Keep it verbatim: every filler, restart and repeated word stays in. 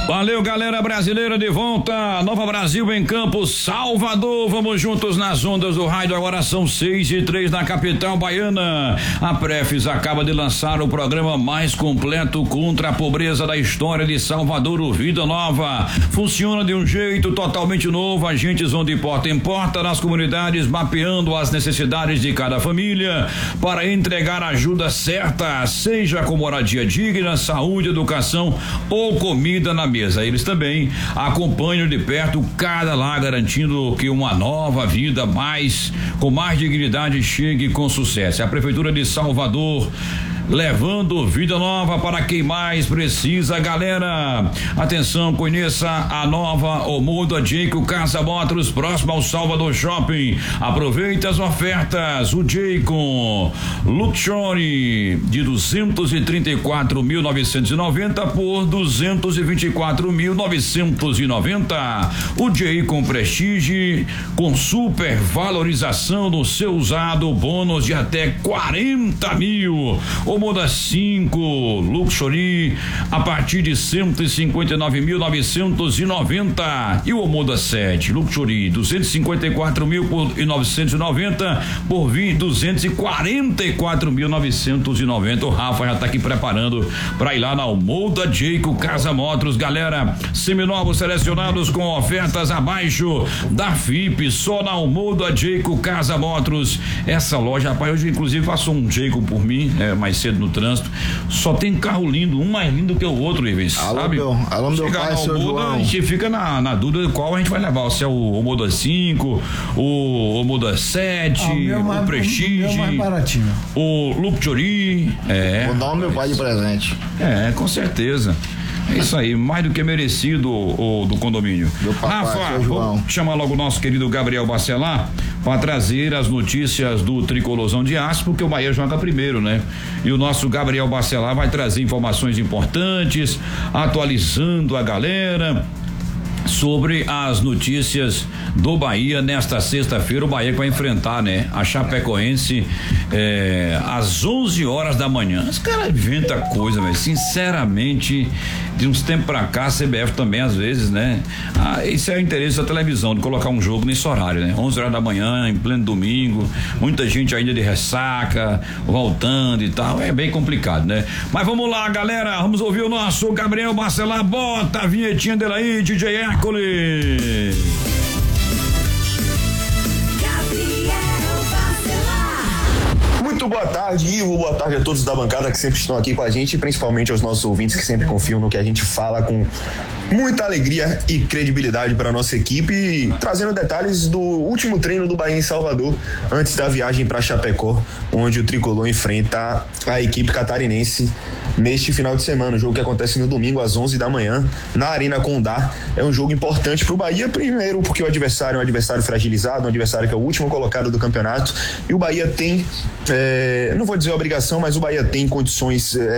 Valeu, galera brasileira, de volta. Nova Brasil em campo, Salvador. Vamos juntos nas ondas do rádio. Agora são seis e três na capital baiana. A Prefis acaba de lançar o programa mais completo contra a pobreza da história de Salvador, o Vida Nova. Funciona de um jeito totalmente novo. Agentes vão de porta em porta nas comunidades, mapeando as necessidades de cada família para entregar a ajuda certa, seja com moradia digna, saúde, educação ou comida na mesa. Eles também acompanham de perto cada lar, garantindo que uma nova vida mais, com mais dignidade, chegue com sucesso. A Prefeitura de Salvador levando vida nova para quem mais precisa. Galera, atenção, conheça a nova Omoda Jayco Casa Motors, próximo ao Salvador Shopping. Aproveite as ofertas. O Jayco Luxury de duzentos e trinta e quatro mil novecentos e noventa por duzentos e vinte e quatro mil novecentos e noventa. O Jayco Prestige com super valorização do seu usado, bônus de até quarenta mil. O Moda cinco Luxury a partir de cento e cinquenta e nove mil novecentos e noventa, e o Moda sete Luxury duzentos e cinquenta e quatro mil por novecentos e noventa por vir duzentos e quarenta e quatro mil novecentos e noventa. O Rafa já tá aqui preparando para ir lá na Moda Jayco Casa Motors. Galera, seminovos selecionados com ofertas abaixo da F I P, só na Moda Jayco Casa Motors. Essa loja, rapaz, hoje inclusive passou um Jayco por mim, é, mais cedo no trânsito, só tem carro lindo, um mais lindo que o outro, Ives, sabe? Meu, alô, meu Chega pai, seu Moda, João. a gente fica na, na dúvida de qual a gente vai levar, se é o, o Moda cinco, o, o Moda sete, ah, o, o mais, Prestige, o, mais baratinho. O Luxury, é. Vou dar o meu pai de presente. É, com certeza. É isso aí, mais do que merecido, o, o do condomínio. Meu papai, Rafa, vou chamar logo o nosso querido Gabriel Bacelar para trazer as notícias do Tricolosão de Aço, porque o Bahia joga primeiro, né? E o nosso Gabriel Bacelar vai trazer informações importantes, atualizando a galera sobre as notícias do Bahia nesta sexta-feira. O Bahia vai enfrentar, né, a Chapecoense é, às onze horas da manhã. Os caras inventam coisa, velho. Sinceramente, de uns tempos pra cá, a C B F também, às vezes, né? Ah, isso é o interesse da televisão, de colocar um jogo nesse horário, né? onze horas da manhã, em pleno domingo, muita gente ainda de ressaca, voltando e tal. É bem complicado, né? Mas vamos lá, galera. Vamos ouvir o nosso Gabriel Bacelar. Bota a vinhetinha dele aí, D J Hércules. Muito boa tarde, Ivo, boa tarde a todos da bancada que sempre estão aqui com a gente, e principalmente aos nossos ouvintes que sempre confiam no que a gente fala com muita alegria e credibilidade para nossa equipe, e trazendo detalhes do último treino do Bahia em Salvador, antes da viagem para Chapecó, onde o Tricolor enfrenta a equipe catarinense neste final de semana. O jogo que acontece no domingo às onze da manhã na Arena Condá. É um jogo importante para o Bahia, primeiro porque o adversário é um adversário fragilizado, um adversário que é o último colocado do campeonato, e o Bahia tem, é, não vou dizer obrigação, mas o Bahia tem condições é,